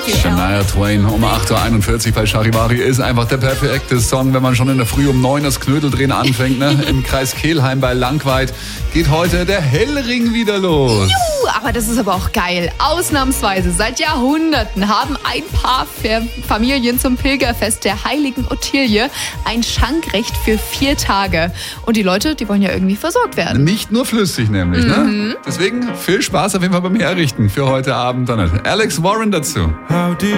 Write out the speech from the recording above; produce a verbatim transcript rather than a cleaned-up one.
Shania Twain um acht Uhr einundvierzig bei Charivari ist einfach der perfekte Song, wenn man schon in der Früh um neun das Knödeldrehen anfängt. Ne? Im Kreis Kelheim bei Langweid geht heute der Hellring wieder los. Juhu, aber das ist aber auch geil. Ausnahmsweise seit Jahrhunderten haben ein paar Familien zum Pilgerfest der heiligen Ottilie ein Schankrecht für vier Tage. Und die Leute, die wollen ja irgendwie versorgt werden. Nicht nur flüssig nämlich. Mhm. Ne? Deswegen viel Spaß auf jeden Fall beim Herrichten für heute Abend. Dann Alex Warren dazu.